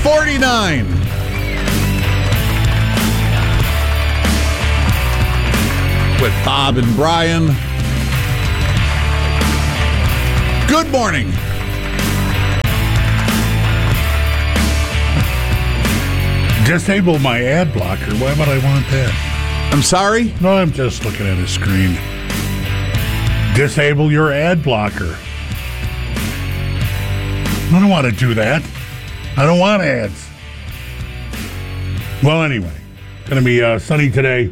6:49. With Bob and Brian. Good morning. Disable my ad blocker. Why would I want that? I'm sorry? No, I'm just looking at a screen. Disable your ad blocker. I don't want to do that. I don't want ads. Well, anyway, going to be sunny today.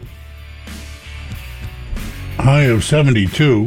High of 72.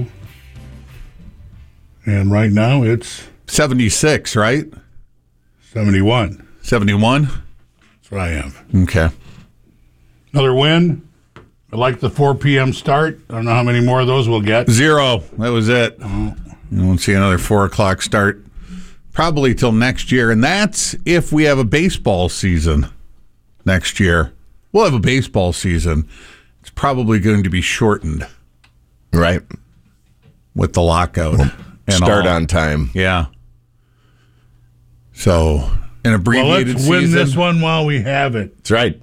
And right now it's 76, right? 71. 71? That's what I have. Okay. Another win. I like the 4 p.m. start. I don't know how many more of those we'll get. 0. That was it. You won't see another 4 o'clock start probably till next year. And that's if we have a baseball season next year. We'll have a baseball season. It's probably going to be shortened. Right. With the lockout. And start all. on time. Yeah. So, an abbreviated let's win season. this one while we have it. That's right.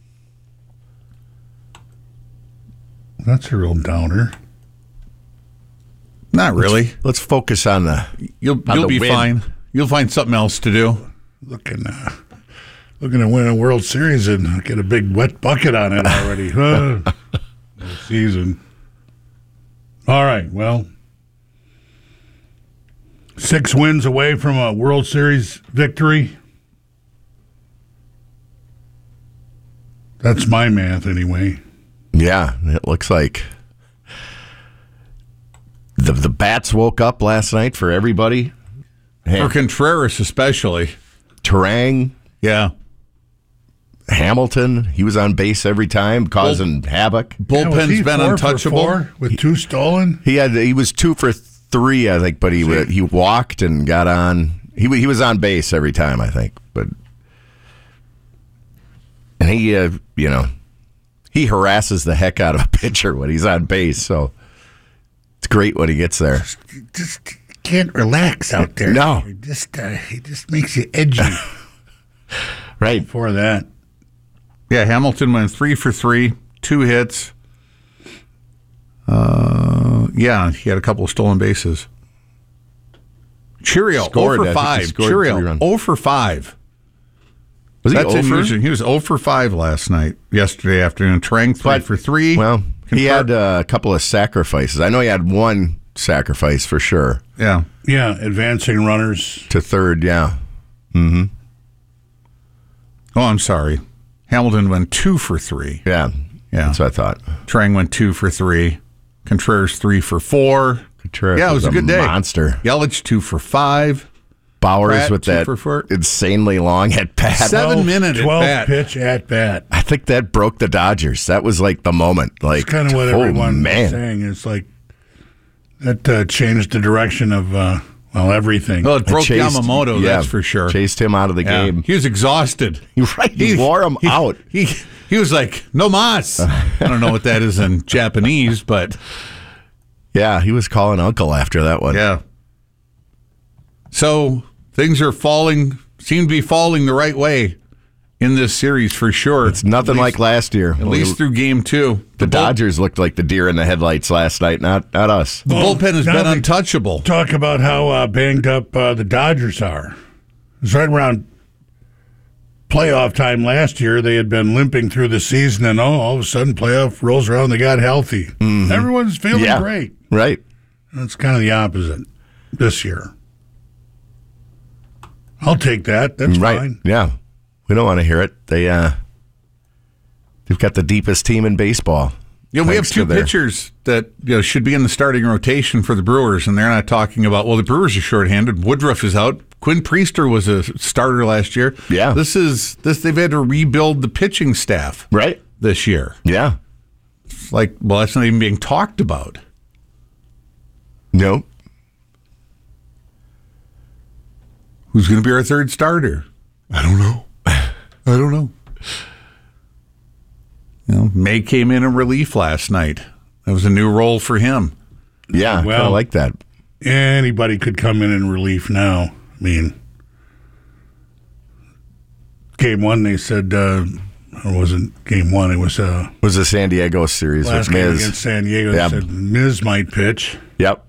That's a real downer. Not really. Let's focus on the. You'll be win. fine. You'll find something else to do. Looking to win a World Series and get a big wet bucket on it already. Season. All right, well, 6 wins away from a World Series victory. That's my math anyway. Yeah, it looks like the bats woke up last night for everybody. For Contreras especially. Terang, Yeah. Hamilton, he was on base every time, causing havoc. Bullpen's been 4 untouchable. for 4 with 2 stolen. He was 2 for 3, I think, but he walked and got on. He was on base every time, I think, and he he harasses the heck out of a pitcher when he's on base. So it's great when he gets there. Just can't relax out there. No. It just makes you edgy. Right. For that. Yeah, Hamilton went 3 for 3, 2 hits. Yeah, he had a couple of stolen bases. Cheerio, Scored, 0 for I think he 5. scored 3 Cheerio, runs. 0 for 5. Was he That's 0 for? unusual. He was 0 for 5 yesterday afternoon. Trang 3 for 3. Well, he had a couple of sacrifices. I know he had one sacrifice for sure. Yeah. Yeah, advancing runners. To third, yeah. Mm-hmm. Oh, I'm sorry. Hamilton went 2 for 3. Yeah. Yeah. That's what I thought. Trang went 2 for 3. Contreras 3 for 4. Contreras Yeah, it was a good day. Monster. Yelich 2 for 5. Bowers Pratt, with 2 that for 4. insanely long at bat. 7-minute at 12 bat. pitch at bat. I think that broke the Dodgers. That was like the moment. Like, It's kind of what oh, everyone man. was saying. It's like that changed the direction of everything. Well, it broke Chased- Yamamoto, yeah, that's for sure. Chased him out of the Yeah. game. He was exhausted. Right. He wore him out. He was like, no mas. I don't know what that is in Japanese, but Yeah, he was calling uncle after that one. yeah. So things are seem to be falling the right way in this series for sure. It's nothing like last year. At least through game 2. The Dodgers looked like the deer in the headlights last night, not us. The bullpen has now been they untouchable. Talk about how banged up the Dodgers are. It was right around playoff time last year. They had been limping through the season, and all of a sudden, playoff rolls around. They got healthy. Mm-hmm. Everyone's feeling Yeah. great. Right. And it's kind of the opposite this year. I'll take that. That's Right. fine. Yeah. We don't want to hear it. They've got the deepest team in baseball. Yeah, we have Thanks 2 to their- pitchers that should be in the starting rotation for the Brewers, and they're not talking about, well, the Brewers are shorthanded. Woodruff is out. Quinn Priester was a starter last year. Yeah. They've had to rebuild the pitching staff Right. this year. Yeah. It's like, well, that's not even being talked about. Nope. Who's going to be our third starter? I don't know. May came in relief last night. That was a new role for him. Yeah. Kind Well- of like that. Anybody could come in relief now. I mean, game one, they said, or wasn't game one, it was the San Diego series last with game Miz. against San Diego. Yep. They said Miz might pitch. Yep.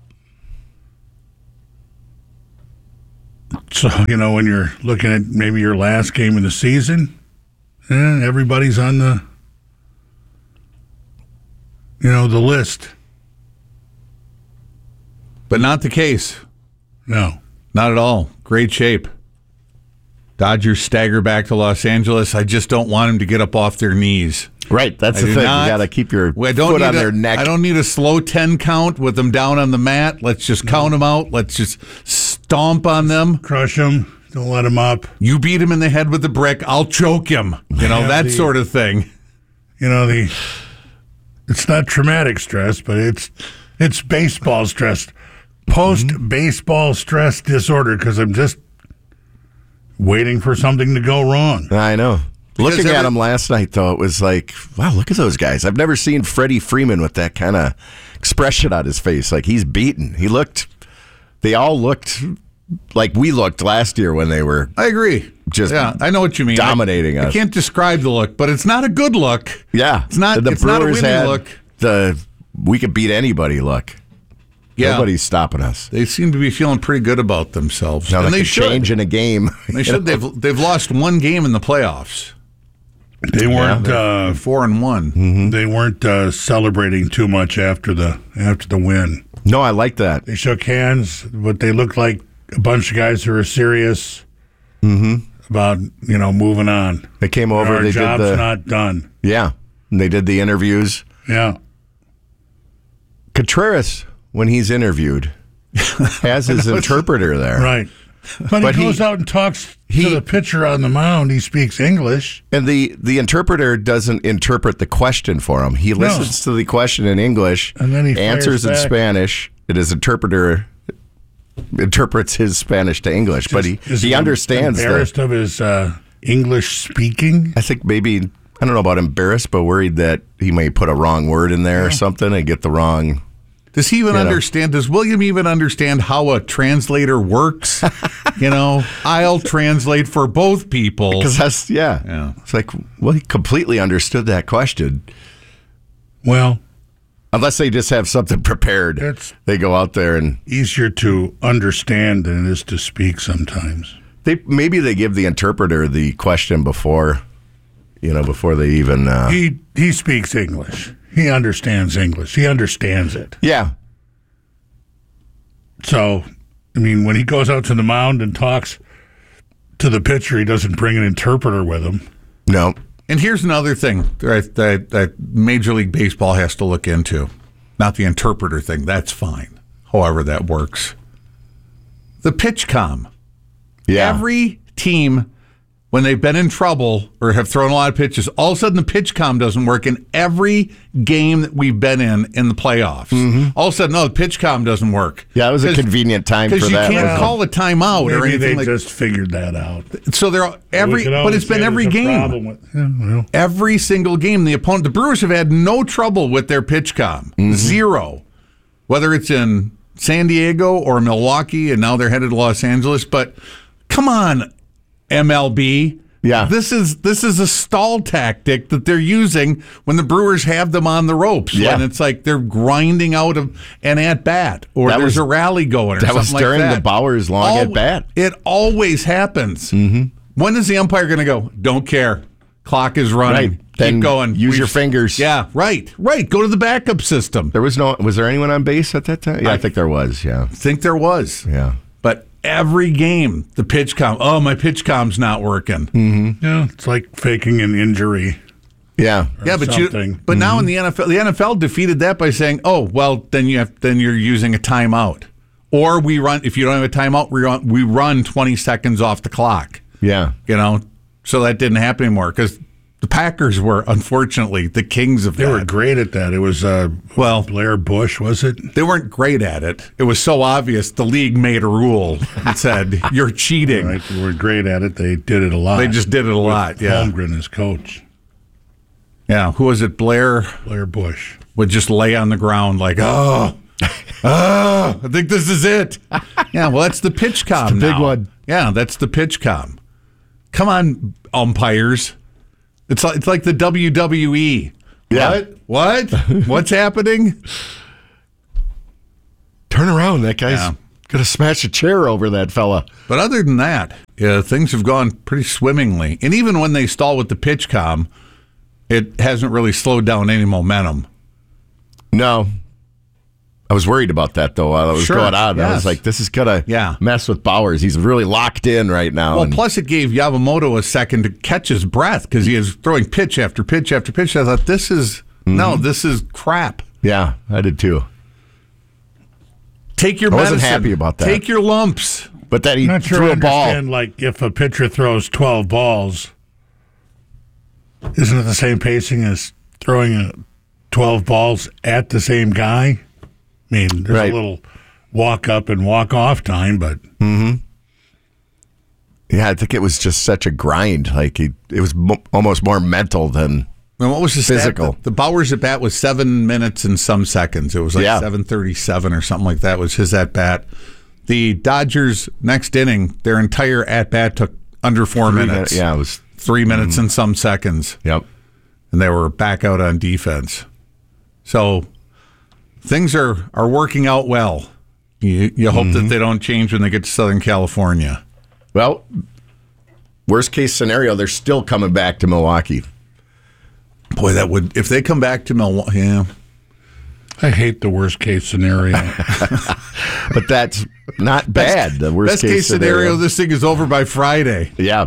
So, when you're looking at maybe your last game of the season, everybody's on the list. But not the case. No. Not at all. Great shape. Dodgers stagger back to Los Angeles. I just don't want them to get up off their knees. Right. That's I the do thing. not- You got to keep your I don't foot need on their a- neck. I don't need a slow 10 count with them down on the mat. Let's just count them out. Let's just stomp on them. Crush them. Don't let them up. You beat him in the head with a brick, I'll choke him. That sort of thing. It's not traumatic stress, but it's baseball stress. Post-baseball stress disorder, because I'm just waiting for something to go wrong. I know. Looking every- at him last night, though, it was like, wow, look at those guys. I've never seen Freddie Freeman with that kind of expression on his face. Like he's beaten. They all looked like we looked last year when they were I agree. just I know what you mean. dominating I us. can't describe the look, but it's not a good look. Yeah. It's not- The it's not a Brewers winning had look. we could beat anybody look. Yeah. Nobody's stopping us. They seem to be feeling pretty good about themselves. Now and they they could change should. in a game. They should. They've lost one game in the playoffs. They weren't. 4-1. They weren't celebrating too much after the win. No, I like that. They shook hands, but they looked like a bunch of guys who are serious about moving on. They came over. Our They job's did not done. yeah. And they did the interviews. Yeah. Contreras, when he's interviewed, has his interpreter there. Right. But But he he- goes out and talks to the pitcher on the mound. He speaks English. And the interpreter doesn't interpret the question for him. He listens to the question in English And then he fires answers in back. Spanish, and his interpreter interprets his Spanish to English. But Is he understands embarrassed of his English speaking. I think maybe, I don't know about embarrassed, but worried that he may put a wrong word in there or something and get the wrong. Does he even know. understand? Does William even understand how a translator works? I'll translate for both people. Because that's, Yeah. It's like, well, he completely understood that question. Well, Unless they just have something prepared. It's- They go out there and easier to understand than it is to speak sometimes. maybe they give the interpreter the question before they even. He speaks English. He understands English. He understands it. Yeah. So, when he goes out to the mound and talks to the pitcher, he doesn't bring an interpreter with him. No. And here's another thing that Major League Baseball has to look into. Not the interpreter thing. That's fine. However that works. The pitch comm. Yeah. Every team, when they've been in trouble or have thrown a lot of pitches, all of a sudden the pitch comm doesn't work in every game that we've been in the playoffs. All of a sudden, no, the pitch comm doesn't work. Yeah, it was a convenient time for that. Because you can't wasn't it? call a timeout or Maybe anything they like just figured that out. So they're We could but always it's been say every there's a game. problem with- Every single game, the Brewers have had no trouble with their pitch comm. Zero. Whether it's in San Diego or Milwaukee, and now they're headed to Los Angeles. But come on, MLB. Yeah. This is a stall tactic that they're using when the Brewers have them on the ropes. Yeah. When it's like they're grinding out of an at-bat or That there's was- a rally going or that something was like during that. the Bowers long at-bat. It always happens. When is the umpire going to go? Don't care. Clock is running. Right. Then Keep going. use your fingers. Yeah, right. Go to the backup system. Was there anyone on base at that time? Yeah, I think there was, yeah. I think there was. Yeah. But every game, the pitch comm, my pitch comm's not working. Yeah, it's like faking an injury. Yeah. Yeah, but something. now in the NFL defeated that by saying, then you're using a timeout. Or we run, if you don't have a timeout, we run 20 seconds off the clock. Yeah. So that didn't happen anymore because the Packers were, unfortunately, the kings of They that. were great at that. It was Blair Bush, was it? They weren't great at it. It was so obvious the league made a rule and said, you're cheating. Right, they were great at it. They did it a lot. They just did it a lot, yeah. Holmgren as coach. Yeah, who was it? Blair Bush. would just lay on the ground like, I think this is it. Yeah, well, that's the pitch comm the big now. one. Yeah, that's the pitch comm. Come on, umpires. It's like the WWE. Yeah. What? What's happening? Turn around. That guy's going to smash a chair over that fella. But other than that, things have gone pretty swimmingly. And even when they stall with the pitch comm, it hasn't really slowed down any momentum. No. I was worried about that, though, while it was going on. Yes. I was like, this is going to mess with Bowers. He's really locked in right now. Well, plus it gave Yamamoto a second to catch his breath because he is throwing pitch after pitch after pitch. I thought, this is crap. Yeah, I did too. Take your I medicine. wasn't happy about that. Take your lumps. But that he I'm not sure threw I a ball. understand, like, if a pitcher throws 12 balls, isn't it the same pacing as throwing 12 balls at the same guy? I mean, there's a little walk up and walk off time, but yeah, I think it was just such a grind. Like it was almost more mental than And what was the physical. Stat? The Bowers at bat was 7 minutes and some seconds. It was like 7:37 or something like that was his at bat. The Dodgers next inning, their entire at bat took under 4 minutes. Yeah, it was 3 minutes and some seconds. Yep. And they were back out on defense. So things are working out well. You hope that they don't change when they get to Southern California. Well, worst case scenario, they're still coming back to Milwaukee. Boy, that would, if they come back to Milwaukee, I hate the worst case scenario. But that's not bad. The worst best case scenario, this thing is over by Friday. Yeah.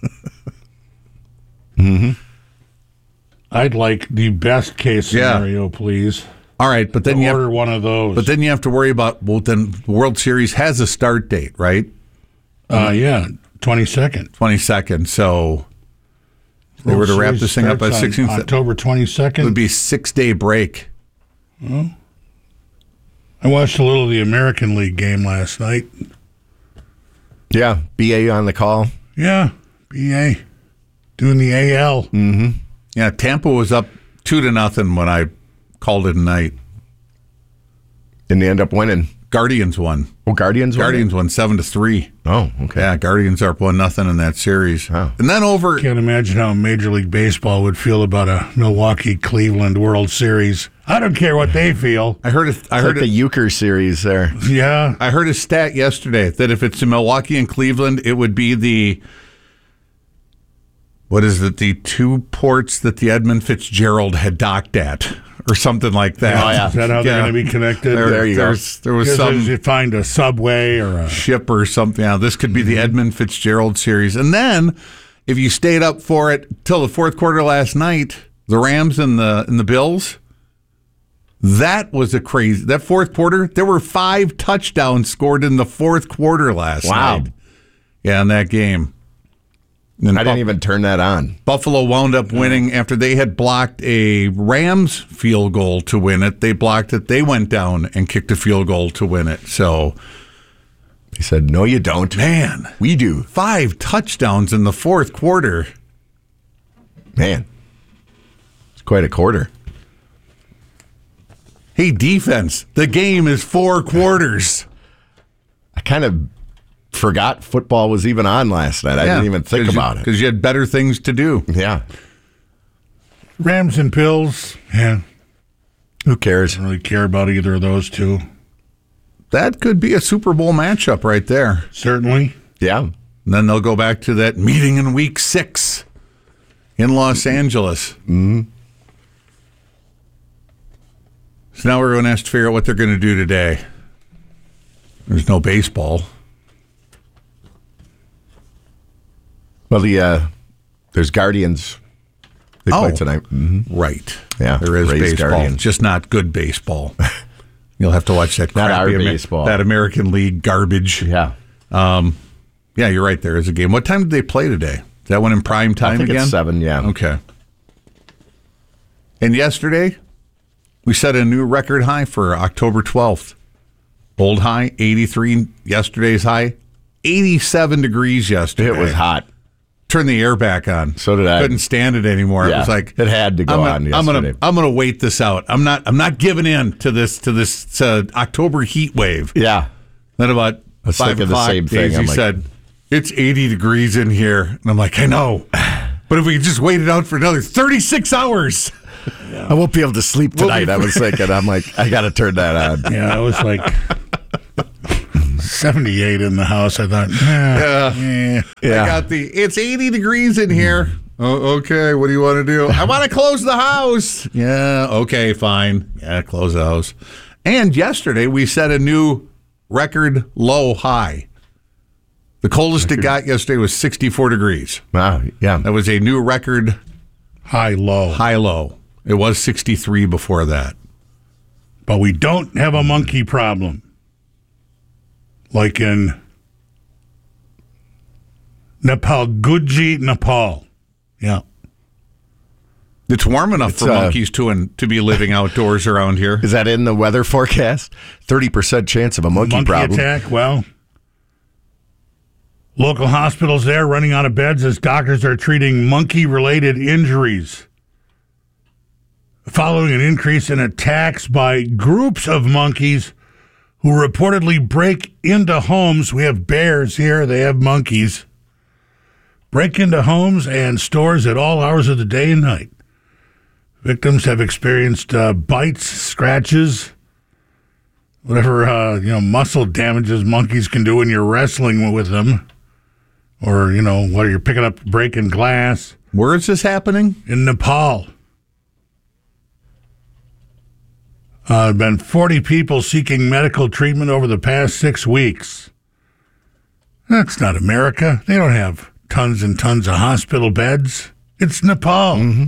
I'd like the best case scenario, please. All right, but then you order one of those. But then you have to worry about, well, then the World Series has a start date, right? 22nd. 22nd. So if they were to wrap this thing up by 16th. October 22nd. It would be a 6-day break. Well, I watched a little of the American League game last night. Yeah, BA on the call. Yeah, BA doing the AL. Mm-hmm. Yeah, Tampa was up 2-0 when I called it a night. And they end up winning. Guardians won. Oh, Guardians won? Guardians won 7-3. Oh, okay. Yeah, Guardians are up 1-0 in that series. Oh. And then over. Can't imagine how Major League Baseball would feel about a Milwaukee-Cleveland World Series. I don't care what they feel. I heard the Euchre series there. Yeah. I heard a stat yesterday that if it's in Milwaukee and Cleveland, it would be the two ports that the Edmund Fitzgerald had docked at, or something like that. Oh, yeah. Is that how they're going to be connected? There you go. There was some you find a subway or a ship or something. Yeah, this could be the Edmund Fitzgerald series. And then, if you stayed up for it till the fourth quarter last night, the Rams and the Bills. That was that fourth quarter. There were 5 touchdowns scored in the fourth quarter last night. Yeah, in that game. And I didn't even turn that on. Buffalo wound up winning after they had blocked a Rams field goal to win it. They blocked it. They went down and kicked a field goal to win it. So he said, "No, you don't, man. We do 5 touchdowns in the fourth quarter. Man, it's quite a quarter." Hey, defense, the game is 4 quarters. I kind of forgot football was even on last night. I didn't even think about it. Because you had better things to do. Yeah. Rams and Bills. Yeah. Who cares? I don't really care about either of those two. That could be a Super Bowl matchup right there. Certainly. Yeah. And then they'll go back to that meeting in week 6 in Los Angeles. Mm-hmm. So now everyone has to figure out what they're going to do today. There's no baseball. Well, there's Guardians. They play tonight. Mm-hmm. Right. Yeah. There is Rays baseball, Guardians. just not good baseball. You'll have to watch that Not crappy our baseball. that American League garbage. Yeah. Yeah, you're right. There is a game. What time did they play today? Is that one in prime time I think again? it's 7, yeah. Okay. And yesterday, we set a new record high for October 12th. Old high, 83. Yesterday's high, 87 degrees yesterday. It was hot. Turned the air back on. So did I. Couldn't stand it anymore. Yeah, it was like it had to go on yesterday. I'm gonna wait this out. I'm not giving in to this October heat wave. Yeah. Then about I was 5 thinking the o'clock, same thing. Daisy I'm like, said, it's 80 degrees in here. And I'm like, I know. But if we just wait it out for another 36 hours. I won't be able to sleep tonight. I was thinking, I'm like, I got to turn that on. Yeah, it was like 78 in the house. I thought, I got it's 80 degrees in here. Oh, okay, what do you want to do? I want to close the house. Yeah, okay, fine. Yeah, close the house. And yesterday we set a new record low high. The coldest it got yesterday was 64 degrees. Wow, yeah. That was a new record high low. It was 63 before that. But we don't have a monkey problem. Like in Nepal, Nepal. Yeah. It's warm enough for monkeys to be living outdoors around here. Is that in the weather forecast? 30% chance of a monkey problem. Attack, well, local hospitals there running out of beds as doctors are treating monkey-related injuries. Following an increase in attacks by groups of monkeys who reportedly break into homes. We have bears here, they have monkeys. Break into homes and stores at all hours of the day and night. Victims have experienced bites, scratches, whatever muscle damages monkeys can do when you're wrestling with them. Or, what you're picking up, breaking glass. Where is this happening? In Nepal. There have been 40 people seeking medical treatment over the past 6 weeks. That's not America. They don't have tons and tons of hospital beds. It's Nepal. Mm-hmm.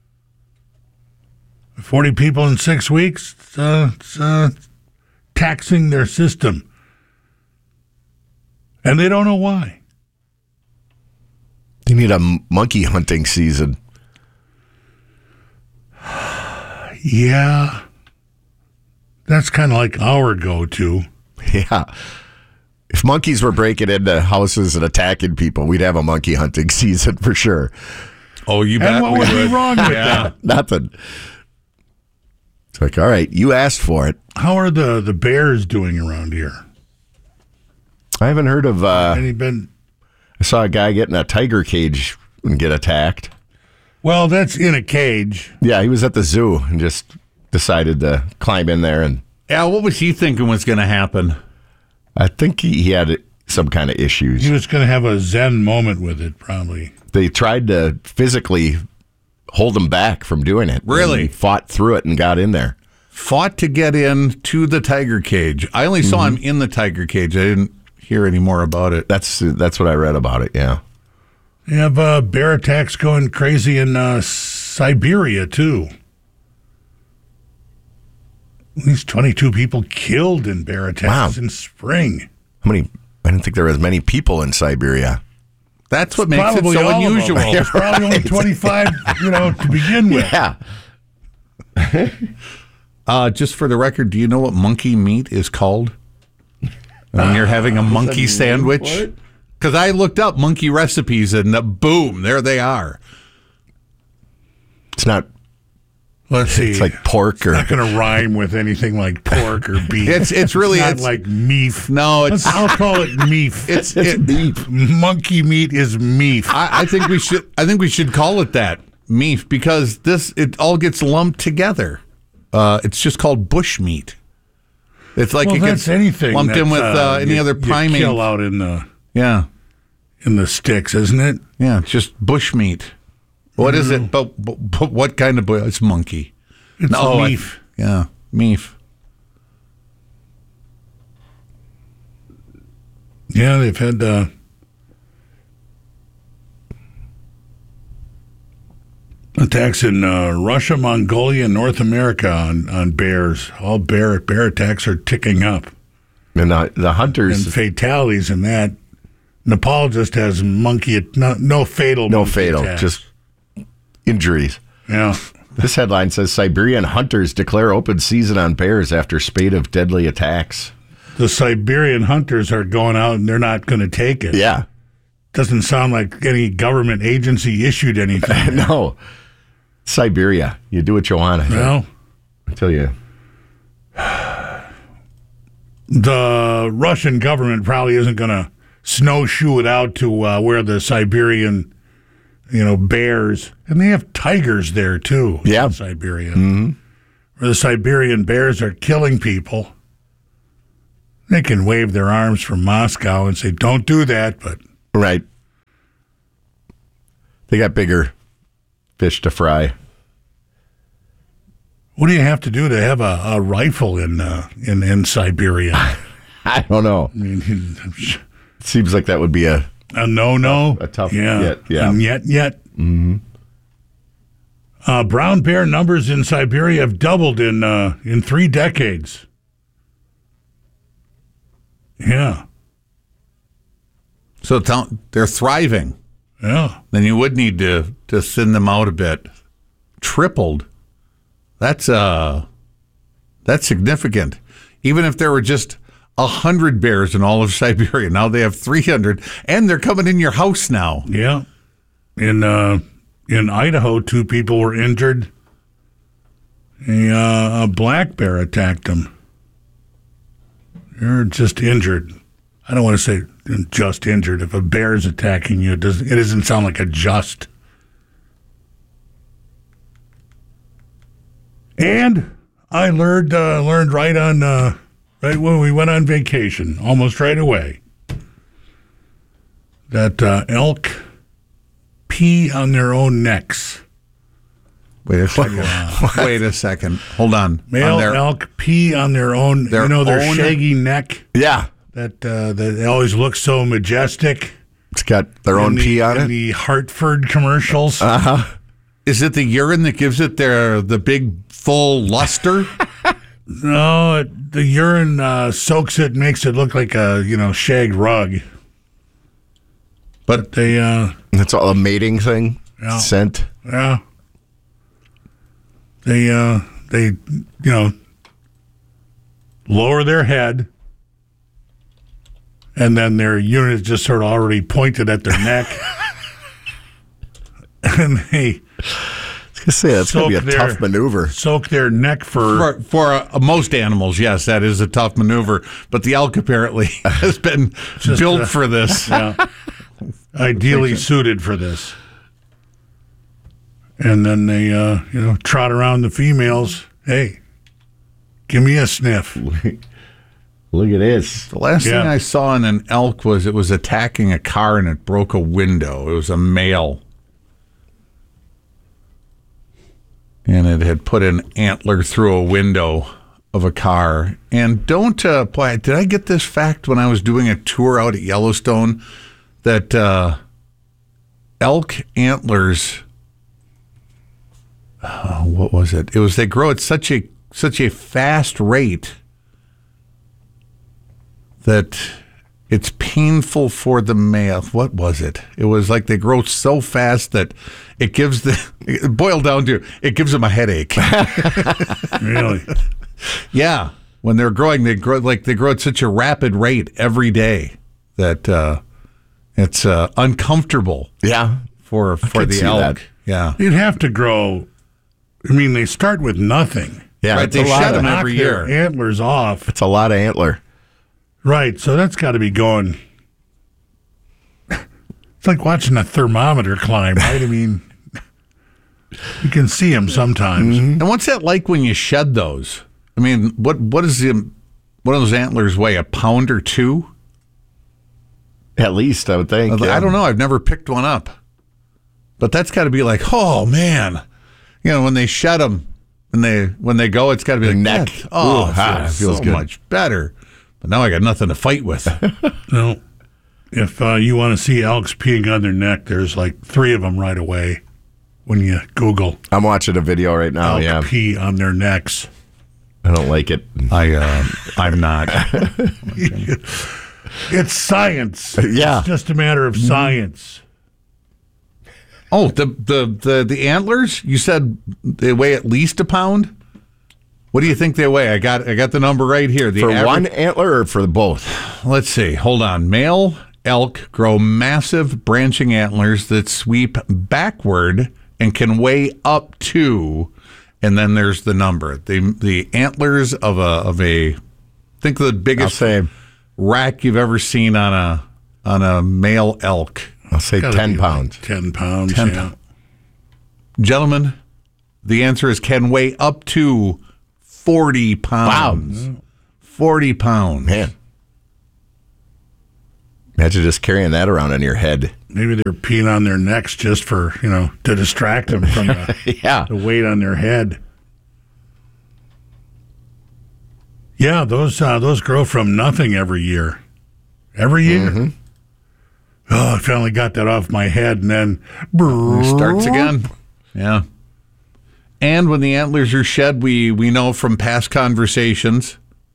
40 people in 6 weeks. It's taxing their system. And they don't know why. You need a monkey hunting season. Yeah. That's kind of like our go-to. Yeah. If monkeys were breaking into houses and attacking people, we'd have a monkey hunting season for sure. Oh, you bet. And what would be wrong with that? Nothing. It's like, all right, you asked for it. How are the bears doing around here? I haven't heard of... I saw a guy get in a tiger cage and get attacked. Well, that's in a cage. Yeah, he was at the zoo and just decided to climb in there. And yeah, what was he thinking was going to happen? I think he had some kind of issues. He was going to have a Zen moment with it, probably. They tried to physically hold him back from doing it. Really? He fought through it and got in there. Fought to get in to the tiger cage. I only saw him in the tiger cage. I didn't hear any more about it. That's what I read about it, yeah. You have bear attacks going crazy in Siberia, too. At least 22 people killed in bear attacks in spring. How many? I didn't think there were as many people in Siberia. That's what makes it so unusual. There's probably only 25, to begin with. Yeah. Just for the record, do you know what monkey meat is called? When you're having a monkey sandwich? Because I looked up monkey recipes and boom, there they are. It's not. Let's see. It's like pork or. It's not going to rhyme with anything like pork or beef. It's really not like meef. No, I'll call it meef. It's beef. Monkey meat is meef. I think we should call it that, meef, because it all gets lumped together. It's just called bush meat. It's like it gets anything lumped in with any other primate. Kill out in the in the sticks, isn't it? Yeah, it's just bush meat. What is it? But what kind of bush? It's monkey. It's meef. Meef. Yeah, they've had attacks in Russia, Mongolia, and North America on bears. All bear attacks are ticking up. And the hunters. And fatalities in that. Nepal just has no fatal. No fatal, attacks. Just injuries. Yeah. This headline says Siberian hunters declare open season on bears after spate of deadly attacks. The Siberian hunters are going out and they're not going to take it. Yeah. Doesn't sound like any government agency issued anything. No. Siberia. You do what you want. I tell you. The Russian government probably isn't going to snowshoe it out to where the Siberian, bears, and they have tigers there too. Yeah. In Siberia, where the Siberian bears are killing people. They can wave their arms from Moscow and say, "Don't do that," but Right. They got bigger fish to fry. what do you have to do to have a rifle in Siberia? I don't know. I mean, Seems like that would be a no. a tough Yeah. get. Yeah. And yet. Mm-hmm. Brown bear numbers in Siberia have doubled in 3 decades. Yeah. So they're thriving. Yeah. Then you would need to thin them out a bit. Tripled. That's significant. Even if there were just 100 bears in all of Siberia, now they have 300, and they're coming in your house now. Yeah. In Idaho, 2 people were injured. A black bear attacked them. They're just injured. I don't want to say just injured. If a bear's attacking you, it doesn't sound like a just. And I learned right when we went on vacation, almost right away, that elk pee on their own necks. Wait a second. Wait a second. Hold on. Male elk pee on their own, their shaggy neck. Yeah. That always looks so majestic. It's got their own pee on in it. The Hartford commercials. Uh-huh. Is it the urine that gives it the big full luster? No, the urine soaks it, makes it look like a shag rug. But they That's all a mating thing. Yeah. Scent. Yeah. They lower their head, and then their unit is just sort of already pointed at their neck, and they. I was gonna say that's gonna be a tough maneuver. Soak their neck for most animals. Yes, that is a tough maneuver. But the elk apparently has been built for this. Yeah, ideally suited for this. And then they, trot around the females. Hey, give me a sniff. Look at this. The last thing I saw in an elk was it was attacking a car and it broke a window. It was a male. And it had put an antler through a window of a car. And did I get this fact when I was doing a tour out at Yellowstone that elk antlers, what was it? It was they grow at such a fast rate that it's painful for the male. What was it? It was like they grow so fast that it gives it boiled down to it gives them a headache. Really? Yeah. When they're growing, they grow at such a rapid rate every day that it's uncomfortable. Yeah. For the elk. That. Yeah. You'd have to grow. I mean, they start with nothing. Yeah. Right. They shed them every year. Antlers off. It's a lot of antler. Right, so that's got to be going. It's like watching a thermometer climb, right? I mean, you can see them sometimes. Mm-hmm. And what's that like when you shed those? I mean, what is one of those antlers weigh? A pound or 2? At least I would think. I don't know. I've never picked one up, but that's got to be like, oh man, when they shed them and when they go, it's got to be like neck. Oh, it feels so good. much better. But now I got nothing to fight with. No. If you want to see elks peeing on their neck, there's like 3 of them right away when you Google. I'm watching a video right now. Elk pee on their necks. I don't like it. I'm not. It's science. Yeah. It's just a matter of science. Oh, the antlers? You said they weigh at least a pound? What do you think they weigh? I got the number right here. For one antler or for both? Let's see. Hold on. Male elk grow massive branching antlers that sweep backward and can weigh up to, and then there's the number. The antlers of a think of the biggest rack you've ever seen on on a male elk? I'll say Gotta 10 be pounds. Like 10 pounds. 10 yeah. pounds. Gentlemen, the answer is can weigh up to 40 pounds. 40 pounds. Man. Imagine just carrying that around on your head. Maybe they're peeing on their necks just for, to distract them from Yeah. the weight on their head. Yeah, those grow from nothing every year. Every year. Mm-hmm. Oh, I finally got that off my head, and then Starts again. Yeah. And when the antlers are shed, we know from past conversations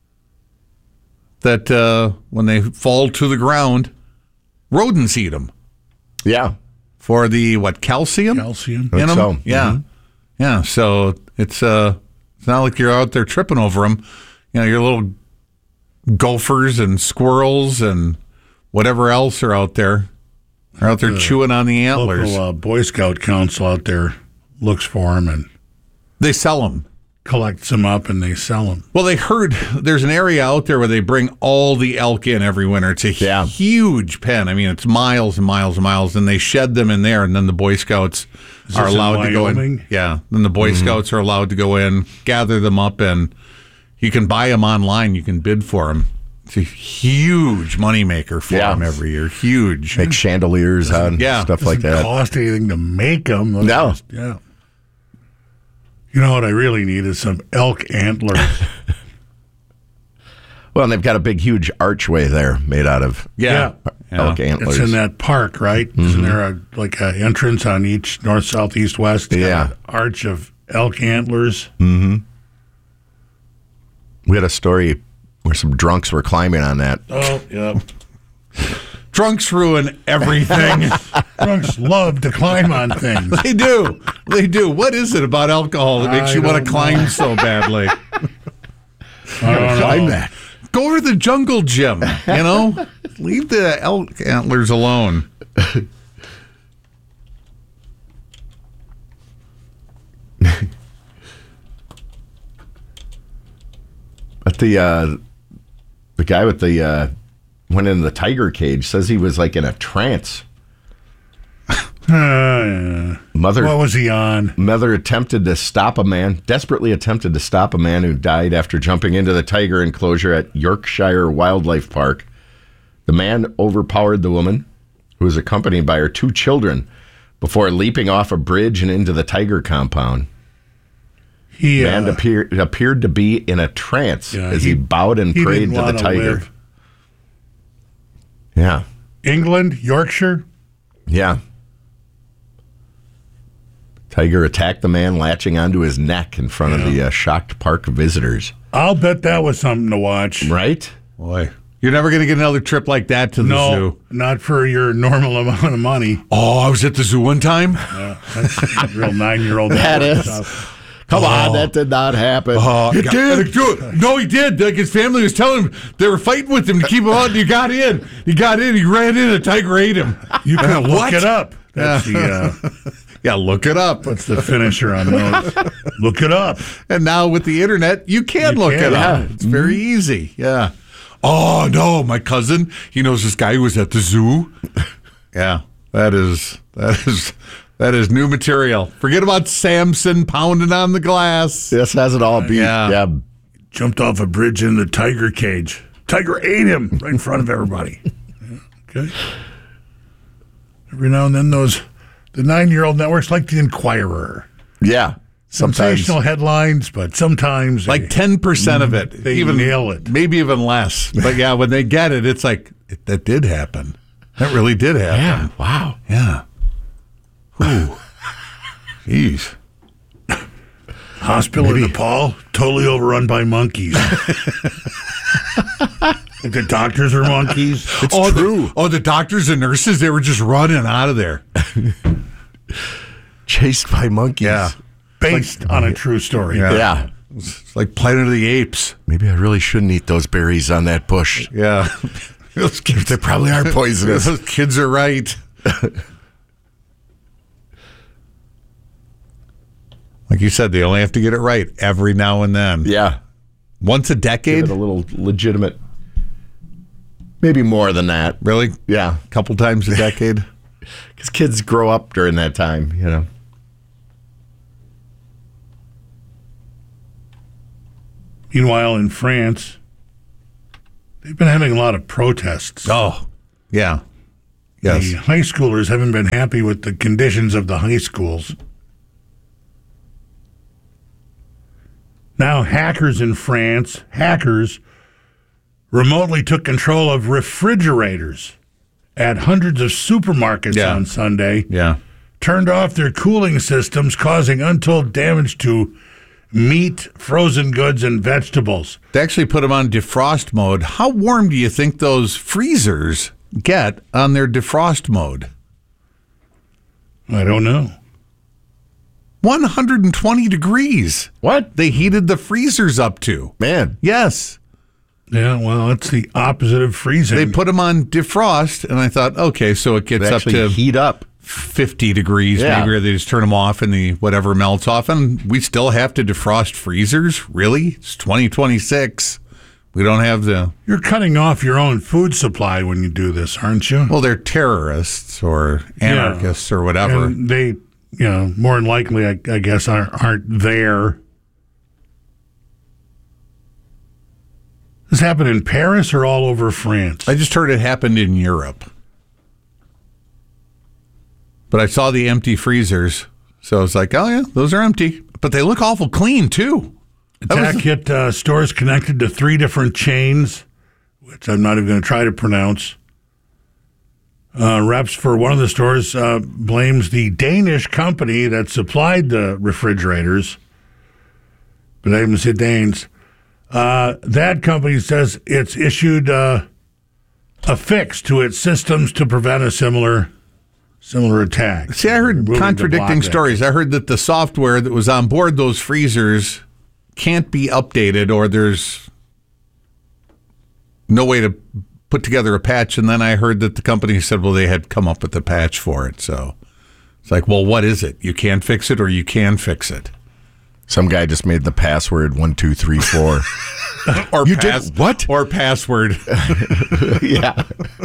that when they fall to the ground, rodents eat them Yeah. for the, calcium? calcium. In 'em? so. Yeah. Yeah. So it's not like you're out there tripping over them. Your little gophers and squirrels and whatever else are out there chewing on the antlers. Local Boy Scout council out there looks for them and They sell them. collects them up, and they sell them. Well, they heard there's an area out there where they bring all the elk in every winter. It's a huge pen. I mean, it's miles and miles and miles, and they shed them in there, and then the Boy Scouts are allowed to go in. Wyoming? Yeah, then the Boy Scouts are allowed to go in, gather them up, and you can buy them online. You can bid for them. It's a huge moneymaker for them every year. Huge. Make chandeliers on stuff like Doesn't that. cost anything to make them. No. Yeah. You know what I really need is some elk antlers. Well, and they've got a big, huge archway there made out of elk antlers. It's in that park, right? Isn't there an entrance on each north, south, east, west? Yeah. An arch of elk antlers. We had a story where some drunks were climbing on that. Oh, yeah. Drunks ruin everything. Drunks love to climb on things. They do. They do. What is it about alcohol that makes I you want don't to climb so badly? Climb that. Go to the jungle gym, Leave the elk antlers alone. But the guy with the went in the tiger cage says he was like in a trance. Yeah. What was he on? Desperately attempted to stop a man who died after jumping into the tiger enclosure at Yorkshire Wildlife Park. The man overpowered the woman, who was accompanied by her 2 children, before leaping off a bridge and into the tiger compound. The man appeared to be in a trance as he bowed and prayed to the tiger. Live. Yeah. England, Yorkshire. Yeah. Tiger attacked the man, latching onto his neck in front of the shocked park visitors. I'll bet that was something to watch. Right? Boy, you're never going to get another trip like that to the zoo. Not for your normal amount of money. Oh, I was at the zoo one time. That's real 9-year-old. That is. Stuff. Come on, that did not happen. It did. No, he did. Like his family was telling him they were fighting with him to keep him out. And he got in. He ran in. A tiger ate him. You can look it up. That's look it up. What's the finisher on those? Look it up. And now with the internet, you can look it up. It's very easy. Yeah. Oh no, my cousin, he knows this guy who was at the zoo. Yeah, that is new material. Forget about Samson pounding on the glass. This has it all beat. Yeah. Jumped off a bridge in the tiger cage. Tiger ate him right in front of everybody. Okay. Every now and then the 9-year-old networks like the Inquirer. Yeah. Sensational headlines, but sometimes like 10% of it. They even nail it. Maybe even less. But yeah, when they get it, it's like, that did happen. That really did happen. Yeah. Wow. Yeah. Ooh. Jeez. Hospital in Nepal, totally overrun by monkeys. The doctors are monkeys. It's true. The doctors and nurses, they were just running out of there. Chased by monkeys. Yeah. Based on a true story. Yeah. It's like Planet of the Apes. Maybe I really shouldn't eat those berries on that bush. Yeah. Those kids, They probably are poisonous. those kids are right. Like you said, they only have to get it right every now and then. Yeah. Once a Give decade. it a little legitimate. Maybe more than that. Really? Yeah. A couple times a decade? Because kids grow up during that time, you know. Meanwhile, in France, they've been having a lot of protests. Oh, yeah. Yes. The high schoolers haven't been happy with the conditions of the high schools. Now, hackers in France, remotely took control of refrigerators at hundreds of supermarkets on Sunday. Yeah. Turned off their cooling systems, causing untold damage to meat, frozen goods, and vegetables. They actually put them on defrost mode. How warm do you think those freezers get on their defrost mode? I don't know. 120 degrees. What? They heated the freezers up to. Man. Yes. Yeah, well, it's the opposite of freezing. They put them on defrost, and I thought, okay, so it gets They up actually to heat up. 50 degrees, Yeah. maybe, or they just turn them off and the whatever melts off. And we still have to defrost freezers? Really? It's 2026. We don't have the... You're cutting off your own food supply when you do this, aren't you? Well, they're terrorists or anarchists or whatever. And they, more than likely, I guess, aren't there. This happened in Paris or all over France? I just heard it happened in Europe. But I saw the empty freezers, so I was like, oh, yeah, those are empty. But they look awful clean, too. Attack hit stores connected to 3 different chains, which I'm not even going to try to pronounce. Reps for one of the stores blames the Danish company that supplied the refrigerators, but I haven't said Danes. That company says it's issued a fix to its systems to prevent a similar attack. See, I heard Removing contradicting the block stories. I heard that the software that was on board those freezers can't be updated, or there's no way to put together a patch. And then I heard that the company said, well, they had come up with a patch for it. So it's like, well, what is it? You can't fix it, or you can fix it. Some guy just made the password 1234. Or You did what? Or password. Yeah.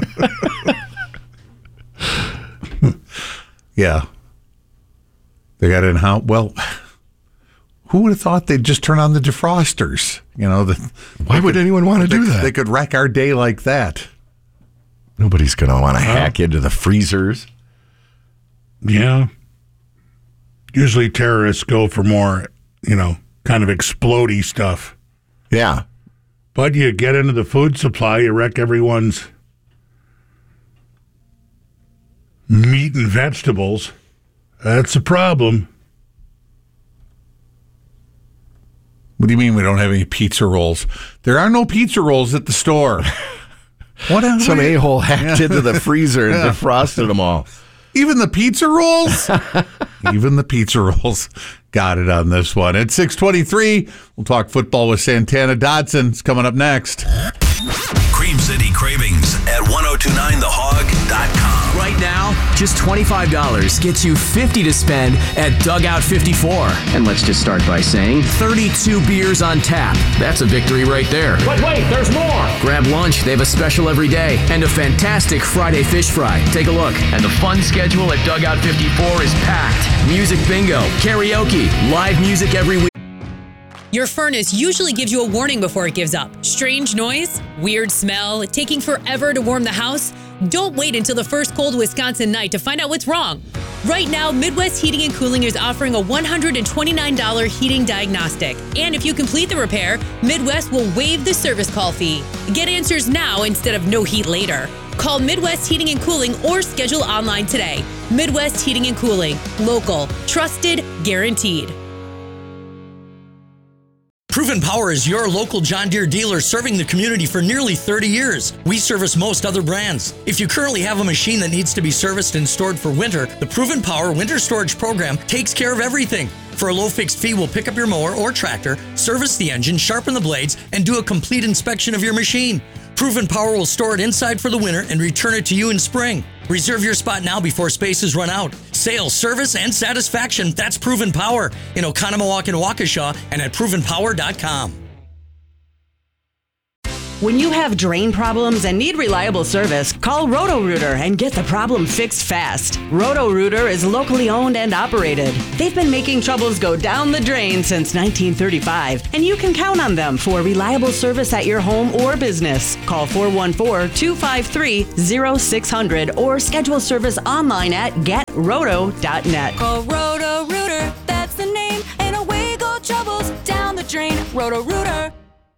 Yeah. They got in how well. Who would have thought they'd just turn on the defrosters? Why would anyone want to do that? They could wreck our day like that. Nobody's going to want to hack into the freezers. Yeah. Usually terrorists go for more, kind of explodey stuff. Yeah. But you get into the food supply, you wreck everyone's meat and vegetables. That's a problem. What do you mean we don't have any pizza rolls? There are no pizza rolls at the store. What else? Some a-hole hacked into the freezer and defrosted them all. Even the pizza rolls? Even the pizza rolls got it on this one. At 6:23, we'll talk football with Santana Dotson. It's coming up next. Cream City Cravings at 1029thehog.com. Right now, just $25 gets you $50 to spend at Dugout 54. And let's just start by saying 32 beers on tap. That's a victory right there. Wait, there's more! Grab lunch. They have a special every day. And a fantastic Friday fish fry. Take a look. And the fun schedule at Dugout 54 is packed. Music bingo, karaoke, live music every week. Your furnace usually gives you a warning before it gives up. Strange noise, weird smell, taking forever to warm the house. Don't wait until the first cold Wisconsin night to find out what's wrong. Right now, Midwest Heating and Cooling is offering a $129 heating diagnostic. And if you complete the repair, Midwest will waive the service call fee. Get answers now instead of no heat later. Call Midwest Heating and Cooling or schedule online today. Midwest Heating and Cooling. Local. Trusted. Guaranteed. Proven Power is your local John Deere dealer serving the community for nearly 30 years. We service most other brands. If you currently have a machine that needs to be serviced and stored for winter, the Proven Power Winter Storage Program takes care of everything. For a low fixed fee, we'll pick up your mower or tractor, service the engine, sharpen the blades, and do a complete inspection of your machine. Proven Power will store it inside for the winter and return it to you in spring. Reserve your spot now before spaces run out. Sales, service, and satisfaction, that's Proven Power in Oconomowoc and Waukesha and at provenpower.com. When you have drain problems and need reliable service, call Roto-Rooter and get the problem fixed fast. Roto-Rooter is locally owned and operated. They've been making troubles go down the drain since 1935, and you can count on them for reliable service at your home or business. Call 414-253-0600 or schedule service online at getroto.net. Call Roto-Rooter, that's the name, and away go troubles down the drain. Roto-Rooter.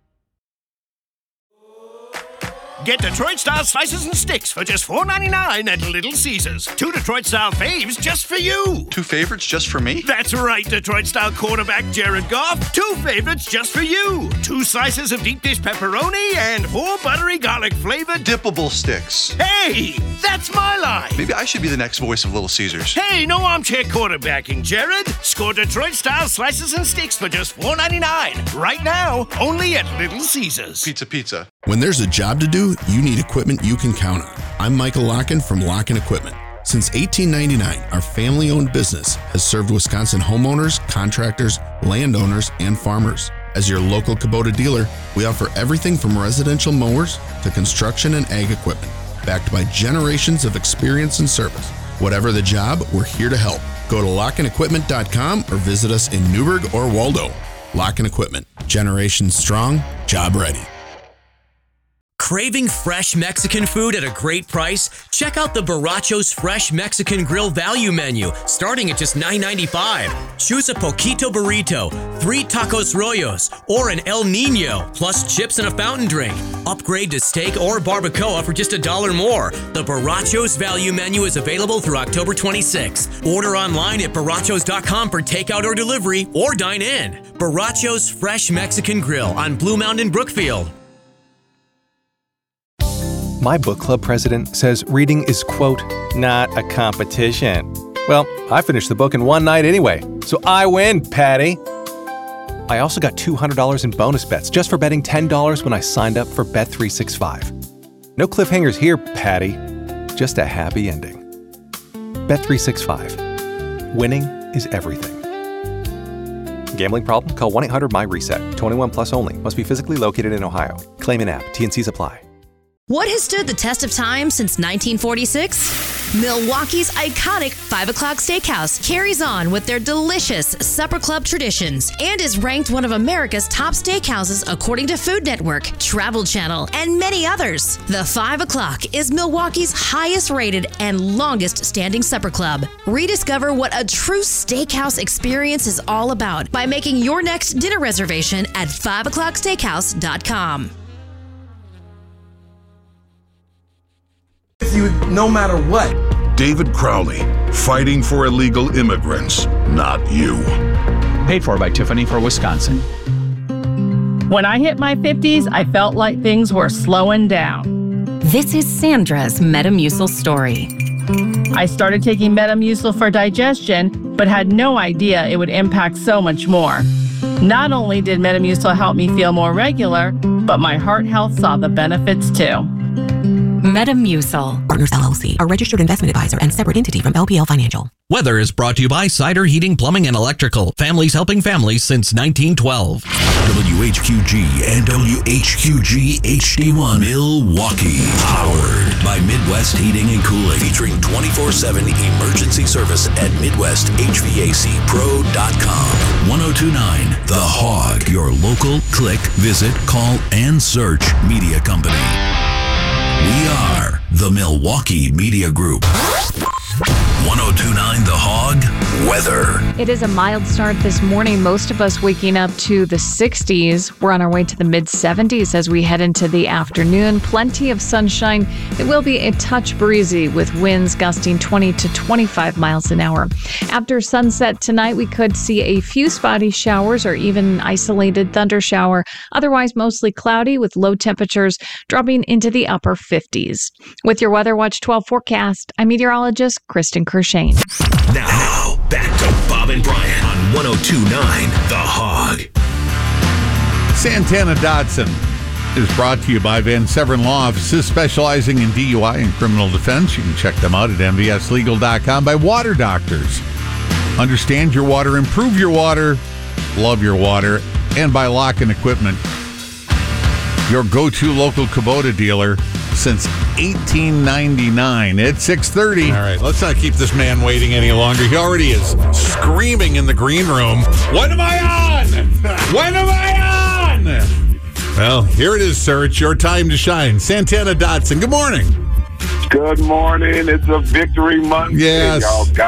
Get Detroit-style slices and sticks for just $4.99 at Little Caesars. 2 Detroit-style faves just for you. 2 favorites just for me? That's right, Detroit-style quarterback Jared Goff. 2 favorites just for you. 2 slices of deep dish pepperoni and 4 buttery garlic-flavored dippable sticks. Hey, that's my line. Maybe I should be the next voice of Little Caesars. Hey, no armchair quarterbacking, Jared. Score Detroit-style slices and sticks for just $4.99. Right now, only at Little Caesars. Pizza. When there's a job to do, you need equipment you can count on. I'm Michael Locken from Locken Equipment. Since 1899, our family-owned business has served Wisconsin homeowners, contractors, landowners, and farmers. As your local Kubota dealer, we offer everything from residential mowers to construction and ag equipment, backed by generations of experience and service. Whatever the job, we're here to help. Go to LockenEquipment.com or visit us in Newburgh or Waldo. Locken Equipment. Generations strong, job ready. Craving fresh Mexican food at a great price? Check out the Borrachos Fresh Mexican Grill Value Menu, starting at just $9.95. Choose a Poquito Burrito, 3 Tacos Rollos, or an El Nino, plus chips and a fountain drink. Upgrade to steak or barbacoa for just $1 more. The Borrachos Value Menu is available through October 26th. Order online at borrachos.com for takeout or delivery, or dine in. Borrachos Fresh Mexican Grill on Blue Mountain, Brookfield. My book club president says reading is, quote, not a competition. Well, I finished the book in one night anyway, so I win, Patty. I also got $200 in bonus bets just for betting $10 when I signed up for Bet365. No cliffhangers here, Patty. Just a happy ending. Bet365. Winning is everything. Gambling problem? Call 1-800-MY-RESET. 21 plus only. Must be physically located in Ohio. Claim in app. T&Cs apply. What has stood the test of time since 1946? Milwaukee's iconic 5 O'Clock Steakhouse carries on with their delicious supper club traditions and is ranked one of America's top steakhouses according to Food Network, Travel Channel, and many others. The 5 O'Clock is Milwaukee's highest rated and longest standing supper club. Rediscover what a true steakhouse experience is all about by making your next dinner reservation at 5o'clocksteakhouse.com. You no matter what. David Crowley, fighting for illegal immigrants, not you. Paid for by Tiffany for Wisconsin. When I hit my 50s, I felt like things were slowing down. This is Sandra's Metamucil story. I started taking Metamucil for digestion, but had no idea it would impact so much more. Not only did Metamucil help me feel more regular, but my heart health saw the benefits too. Metamucil. Partners LLC, a registered investment advisor and separate entity from LPL Financial. Weather is brought to you by Cider Heating, Plumbing, and Electrical. Families helping families since 1912. WHQG and WHQG HD1 Milwaukee. Powered by Midwest Heating and Cooling. Featuring 24/7 emergency service at MidwestHVACPro.com. 1029 The Hog. Your local click, visit, call, and search media company. We are the Milwaukee Media Group. 1029 The Hog weather. It is a mild start this morning. Most of us waking up to the 60s. We're on our way to the mid-70s as we head into the afternoon. Plenty of sunshine. It will be a touch breezy with winds gusting 20 to 25 miles an hour. After sunset tonight, we could see a few spotty showers or even isolated thunder shower. Otherwise, mostly cloudy with low temperatures dropping into the upper 50s. With your Weather Watch 12 forecast, I'm meteorologist Kristen Kershane. Now, back to Bob and Brian on 1029 The Hog. Santana Dotson is brought to you by Van Severen Law Offices, specializing in DUI and criminal defense. You can check them out at mvslegal.com. By Water Doctors. Understand your water, improve your water, love your water. And by Locken Equipment. your go-to local Kubota dealer since 1899. It's 6:30. All right, let's not keep this man waiting any longer. He already is screaming in the green room. When am I on? When am I on? Well, here it is, sir. It's your time to shine. Santana Dotson, good morning. Good morning. It's a victory Monday. Yes. Y'all got